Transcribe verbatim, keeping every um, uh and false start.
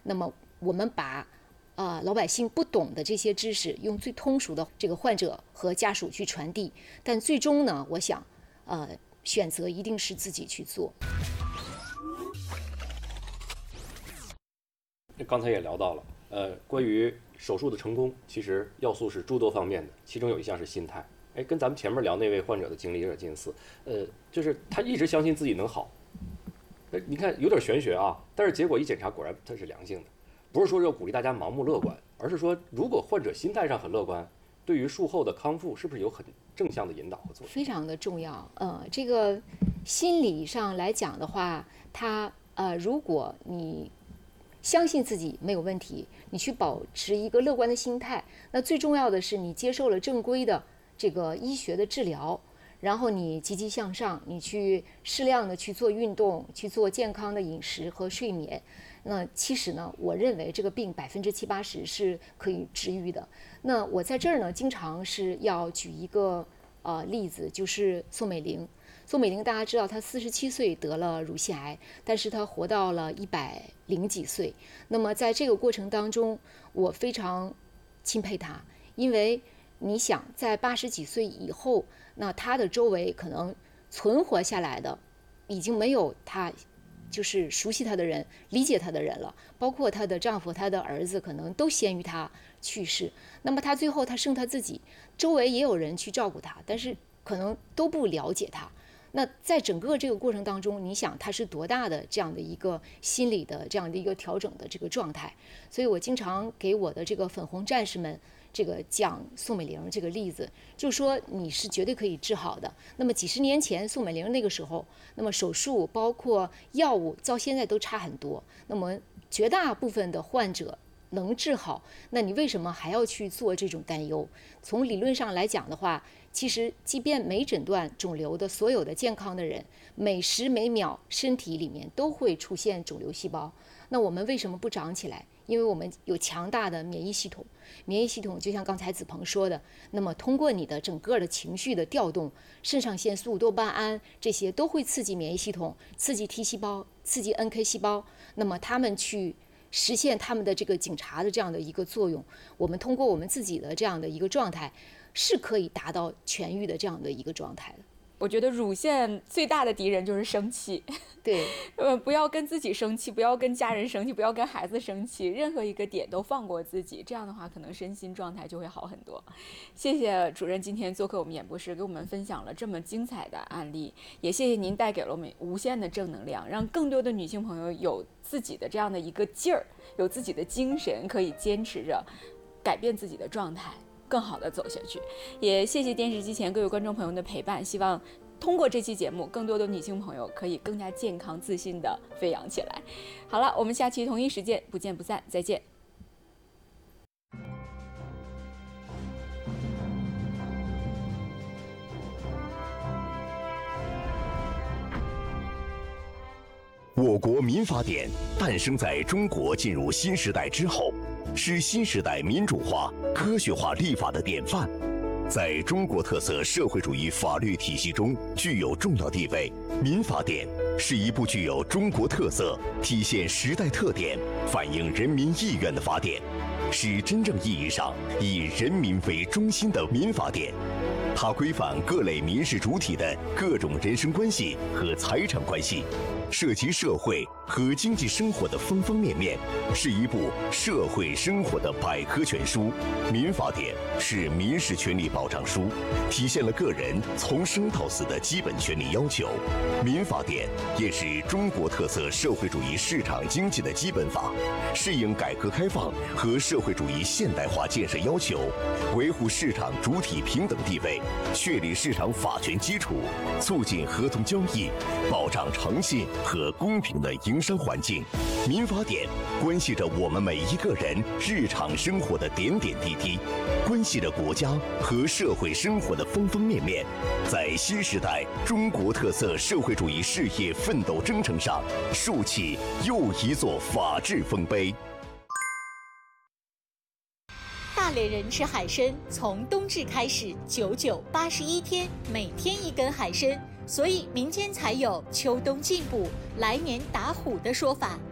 那么我们把啊、呃、老百姓不懂的这些知识，用最通俗的这个患者和家属去传递。但最终呢，我想，呃，选择一定是自己去做。 刚才也聊到了，呃，关于手术的成功，其实要素是诸多方面的，其中有一项是心态。哎，跟咱们前面聊那位患者的经历有点近似，呃，就是他一直相信自己能好。呃，你看有点玄学啊，但是结果一检查，果然他是良性的。不是说要鼓励大家盲目乐观，而是说如果患者心态上很乐观，对于术后的康复是不是有很正向的引导和作用？ 非常的重要。呃，这个心理上来讲的话，他呃，如果你相信自己没有问题，你去保持一个乐观的心态，那最重要的是你接受了正规的这个医学的治疗，然后你积极向上，你去适量的去做运动，去做健康的饮食和睡眠。那其实呢，我认为这个病百分之七八十是可以治愈的。那我在这儿呢，经常是要举一个呃例子，就是宋美龄。宋美龄大家知道，她四十七岁得了乳腺癌，但是她活到了一百零几岁。那么在这个过程当中，我非常钦佩她，因为你想，在八十几岁以后，那她的周围可能存活下来的，已经没有她就是熟悉她的人、理解她的人了，包括她的丈夫、她的儿子，可能都先于她去世。那么她最后她剩她自己，周围也有人去照顾她，但是可能都不了解她。那在整个这个过程当中，你想她是多大的这样的一个心理的这样的一个调整的这个状态？所以我经常给我的这个粉红战士们这个讲宋美龄这个例子，就说你是绝对可以治好的。那么几十年前宋美龄那个时候，那么手术包括药物到现在都差很多，那么绝大部分的患者能治好，那你为什么还要去做这种担忧？从理论上来讲的话，其实即便没诊断肿瘤的所有的健康的人，每时每秒身体里面都会出现肿瘤细胞。那我们为什么不长起来？因为我们有强大的免疫系统，免疫系统就像刚才子鹏说的，那么通过你的整个的情绪的调动，肾上腺素、多巴胺这些都会刺激免疫系统，刺激 T 细胞，刺激 N K 细胞，那么他们去实现他们的这个警察的这样的一个作用。我们通过我们自己的这样的一个状态，是可以达到痊愈的这样的一个状态的。 我觉得乳腺最大的敌人就是生气， 对， 呃，不要跟自己生气，不要跟家人生气，不要跟孩子生气，任何一个点都放过自己，这样的话，可能身心状态就会好很多。谢谢主任今天做客我们演播室，给我们分享了这么精彩的案例，也谢谢您带给了我们无限的正能量，让更多的女性朋友有自己的这样的一个劲儿，有自己的精神，可以坚持着改变自己的状态，更好的走下去。也谢谢电视机前各位观众朋友的陪伴，希望通过这期节目，更多的女性朋友可以更加健康自信的飞扬起来。好了，我们下期同一时间不见不散，再见。 我国民法典诞生在中国进入新时代之后，是新时代民主化、科学化立法的典范，在中国特色社会主义法律体系中具有重要地位。民法典是一部具有中国特色、体现时代特点、反映人民意愿的法典，是真正意义上以人民为中心的民法典。它规范各类民事主体的各种人身关系和财产关系，涉及社会和经济生活的方方面面，是一部社会生活的百科全书。民法典是民事权利保障书，体现了个人从生到死的基本权利要求。民法典也是中国特色社会主义市场经济的基本法，适应改革开放和社会主义现代化建设要求，维护市场主体平等地位，确立市场法权基础，促进合同交易，保障诚信和公平的营商环境。民法典关系着我们每一个人日常生活的点点滴滴，关系着国家和社会生活的方方面面，在新时代中国特色社会主义事业奋斗征程上竖起又一座法治丰碑。 大连人吃海参，从冬至开始，九九八十一天，每天一根海参，所以民间才有秋冬进补，来年打虎的说法。